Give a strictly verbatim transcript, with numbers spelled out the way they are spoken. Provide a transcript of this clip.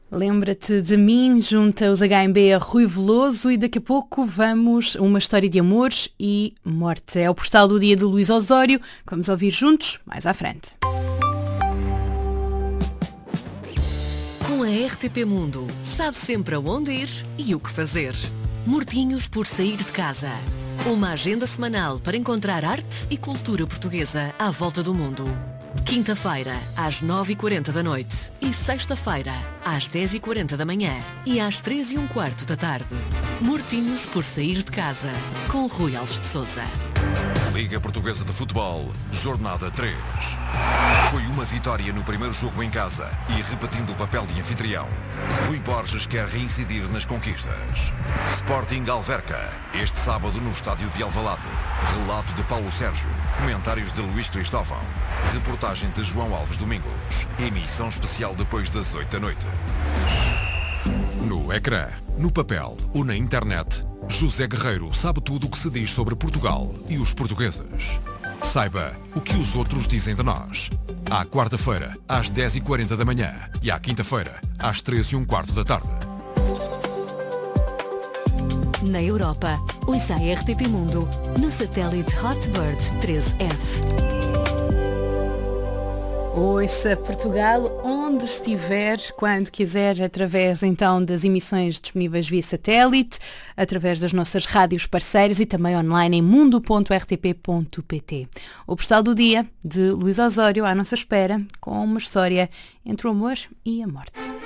Lembra-te de mim, junta os H M B a Rui Veloso e daqui a pouco vamos a uma história de amor e morte. É o postal do dia de Luís Osório, que vamos ouvir juntos mais à frente. Com a R T P Mundo, sabe sempre aonde ir e o que fazer. Mortinhos por sair de casa. Uma agenda semanal para encontrar arte e cultura portuguesa à volta do mundo. Quinta-feira, às nove e quarenta da noite e sexta-feira, às dez e quarenta da manhã e às três e um quarto da tarde. Mortinhos por sair de casa, com Rui Alves de Sousa. Liga Portuguesa de Futebol, Jornada três. Foi uma vitória no primeiro jogo em casa e repetindo o papel de anfitrião, Rui Borges quer reincidir nas conquistas. Sporting Alverca, este sábado no estádio de Alvalade. Relato de Paulo Sérgio, comentários de Luís Cristóvão, reportagem de João Alves Domingos, emissão especial depois das oito da noite. No ecrã, no papel ou na internet, José Guerreiro sabe tudo o que se diz sobre Portugal e os portugueses. Saiba o que os outros dizem de nós. À quarta-feira, às dez e quarenta da manhã e à quinta-feira, às três e um quarto da tarde. Na Europa, ouça a R T P Mundo no satélite Hotbird treze F. Ouça Portugal onde estiver, quando quiser, através então das emissões disponíveis via satélite, através das nossas rádios parceiras e também online em mundo ponto r t p ponto p t. O postal do dia de Luís Osório à nossa espera, com uma história entre o amor e a morte.